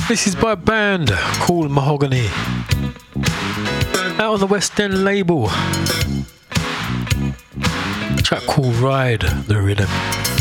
This is by a band called Mahogany, out on the West End label. A track called Ride the Rhythm.